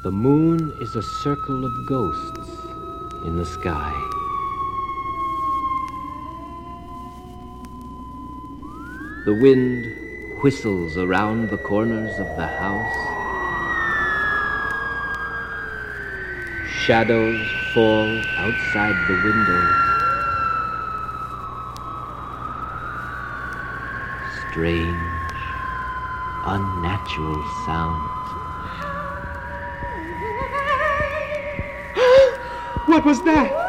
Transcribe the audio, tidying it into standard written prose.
The moon is a circle of ghosts in the sky. The wind whistles around the corners of the house. Shadows fall outside the windows. Strange, unnatural sounds. What was that?